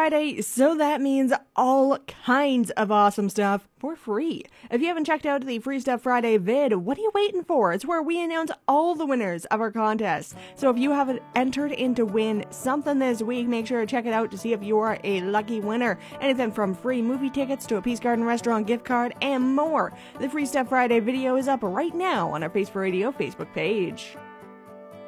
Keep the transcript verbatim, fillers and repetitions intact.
Friday, so that means all kinds of awesome stuff for free. If you haven't checked out the Free Stuff Friday vid, what are you waiting for? It's where we announce all the winners of our contest. So if you haven't entered in to win something this week, make sure to check it out to see if you are a lucky winner. Anything from free movie tickets to a Peace Garden restaurant gift card and more. The Free Stuff Friday video is up right now on our Face for Radio Facebook page.